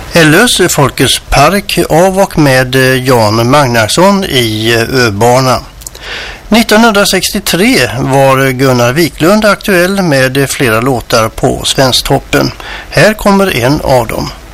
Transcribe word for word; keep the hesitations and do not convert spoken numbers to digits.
Ellös Folkets park av och med Jan Magnusson i Öbana. nittonhundrasextiotre var Gunnar Wiklund aktuell med flera låtar på Svensktoppen. Här kommer en av dem.